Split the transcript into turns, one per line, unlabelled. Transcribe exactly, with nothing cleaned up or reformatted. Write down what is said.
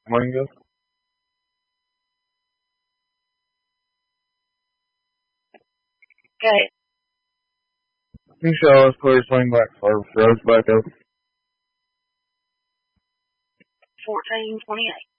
Wingo.
Okay.
Michelle, let's clear swing back service. Rose back up.
fourteen twenty-eight.